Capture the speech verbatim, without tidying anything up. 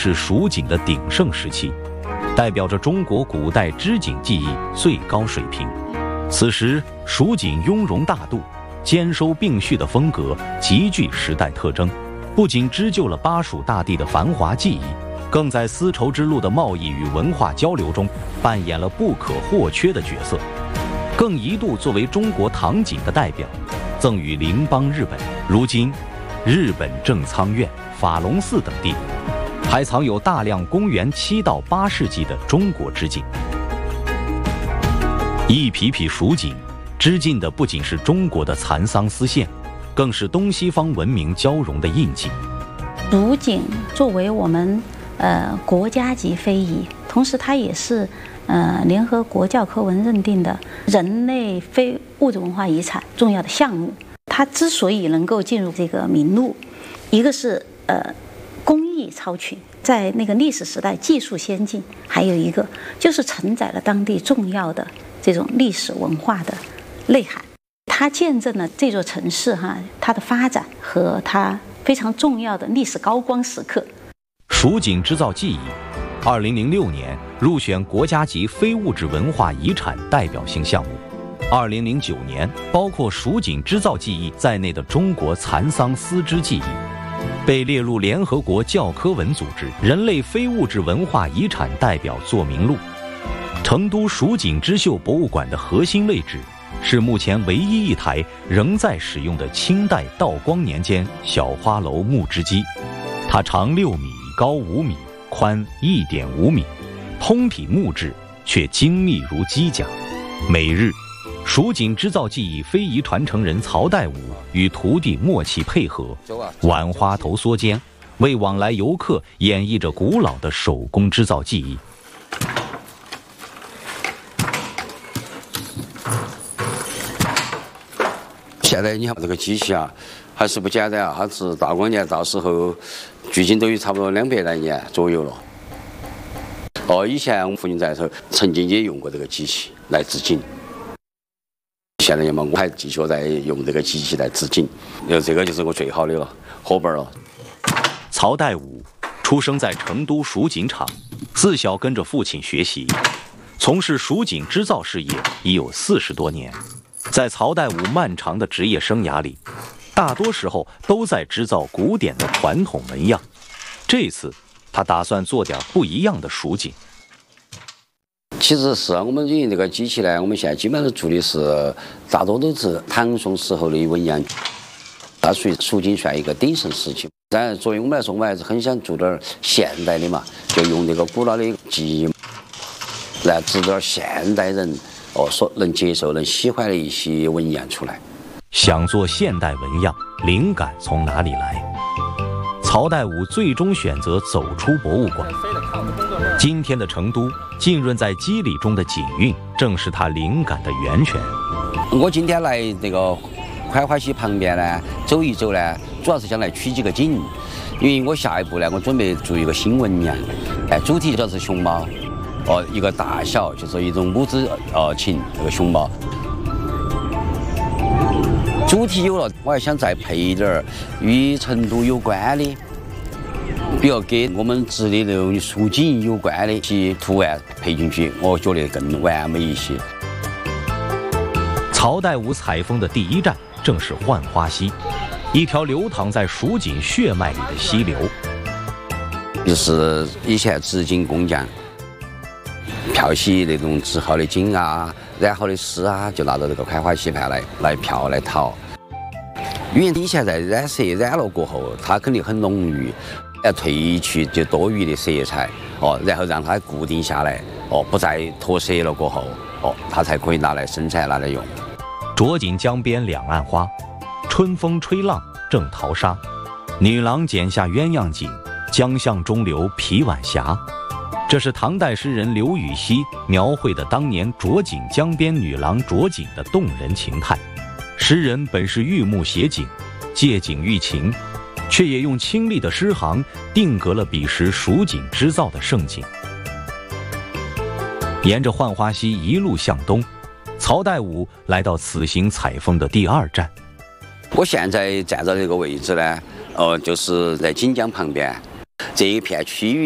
是蜀锦的鼎盛时期，代表着中国古代织锦技艺最高水平。此时，蜀锦雍容大度、兼收并蓄的风格极具时代特征，不仅织就了巴蜀大地的繁华记忆，更在丝绸之路的贸易与文化交流中扮演了不可或缺的角色，更一度作为中国唐锦的代表，赠予邻邦日本。如今，日本正仓院、法隆寺等地还藏有大量公元七到八世纪的中国织锦。一匹匹蜀锦织进的不仅是中国的蚕桑丝线，更是东西方文明交融的印记。 蜀锦作为我们呃国家级非遗，同时它也是呃联合国教科文认定的人类非物质文化遗产重要的项目。它之所以能够进入这个名录，一个是呃工艺超群，在那个历史时代技术先进，还有一个就是承载了当地重要的这种历史文化的内涵。它见证了这座城市哈它的发展和它非常重要的历史高光时刻。 蜀锦织造技艺，二零零六年入选国家级非物质文化遗产代表性项目。二零零九年，包括蜀锦织造技艺在内的中国蚕桑丝织技艺被列入联合国教科文组织人类非物质文化遗产代表作名录。成都蜀锦织绣博物馆的核心位置是目前唯一一台仍在使用的清代道光年间小花楼木织机，它长六米，高五米，宽一点五米，通体木质，却精密如机甲。每日，蜀锦织造技艺非遗传承人曹代武与徒弟默契配合，挽花头梭间，为往来游客演绎着古老的手工织造技艺。 现在你看这个机器啊，还是不简单啊！它是大光年，到时候距今都有差不多两百来年左右了。哦，以前我们父亲在的时候，曾经也用过这个机器来织锦。现在嘛，我还继续在用这个机器来织锦，呃，这个就是我最好的了，伙伴了。 曹代武出生在成都蜀锦厂，自小跟着父亲学习，从事蜀锦织造事业已有四十多年。在曹代武漫长的职业生涯里，大多时候都在织造古典的传统纹样。这次，他打算做点不一样的蜀锦。 其实是啊，我们因为这个机器呢，我们现在基本上做的是大多都是唐宋时候的纹样，它属于蜀锦算一个鼎盛时期。但作为我们来说，我们还是很想做点现代的嘛，就用这个古老的技艺来织点现代人哦所能接受、能喜欢的一些纹样出来。 想做现代纹样，灵感从哪里来？曹代武最终选择走出博物馆。今天的成都，浸润在肌理中的锦韵，正是他灵感的源泉。 我今天来这个槐花溪旁边呢，走一走呢，主要是想来取几个景，因为我下一步呢，我准备做一个新纹样，哎，主题主要是熊猫，哦，一个大小就是一种母子呃情，这个熊猫。主题有了，我还想再配一点与成都有关的，比如给我们织的那种蜀锦有关的一些图案配进去，我觉得更完美一些。 曹代武采风的第一站正是浣花溪，一条流淌在蜀锦血脉里的溪流。 就是以前织锦工匠漂洗那种织好的锦啊、染好的丝啊，就拿到这个槐花溪畔来来漂来淘。因为以前在染色染了过后，它肯定很浓郁，要褪去就多余的色彩哦，然后让它固定下来哦，不再脱色了过后哦，它才可以拿来生产拿来用。 着锦江边两岸花，春风吹浪正淘沙。女郎剪下鸳鸯锦，江向中流皮晚霞。这是唐代诗人刘禹锡描绘的当年着锦江边女郎着锦的动人情态。诗人本是玉木写景，借景喻情，却也用清丽的诗行定格了彼时蜀锦织造的盛景。沿着浣花溪一路向东，曹代武来到此行采风的第二站。 我现在站在这个位置呢，呃，就是在锦江旁边这一片区域。